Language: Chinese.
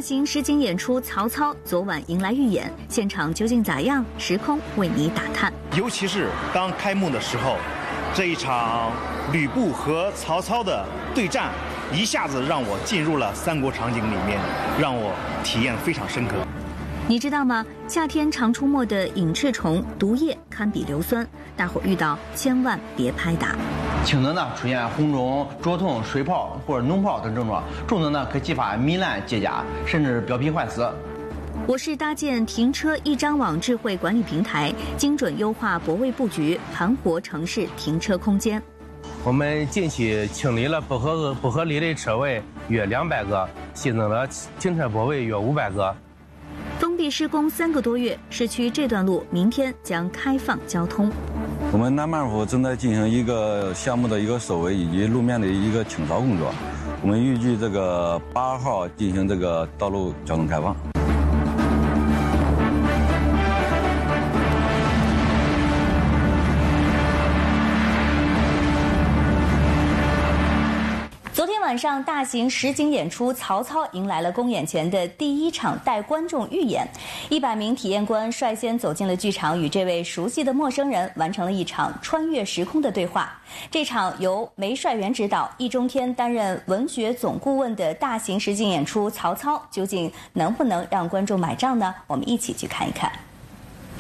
型实景演出《曹操》昨晚迎来预演，现场究竟咋样？时空为你打探。 尤其是刚开幕的时候，这一场吕布和曹操的对战，一下子让我进入了三国场景里面，让我体验非常深刻。 你知道吗？夏天常出没的隐翅虫毒液堪比硫酸，大伙遇到千万别拍打。 轻的呢出现红肿、灼痛、水泡或者脓泡等症状，重的呢可激发糜烂、结痂，甚至表皮坏死。 我市搭建停车一张网智慧管理平台，精准优化泊位布局，盘活城市停车空间。 我们近期清理了不合理的车位约200个，新增了停车泊位约500个。 封闭施工3个多月，市区这段路明天将开放交通。 我们南半府正在进行一个项目的一个收尾以及路面的一个清扫工作，我们预计这个8号进行这个道路交通开放。 昨天晚上，大型实景演出《曹操》迎来了公演前的第一场带观众预演。100名体验官率先走进了剧场，与这位熟悉的陌生人完成了一场穿越时空的对话。这场由梅帅元执导、易中天担任文学总顾问的大型实景演出《曹操》，究竟能不能让观众买账呢？我们一起去看一看。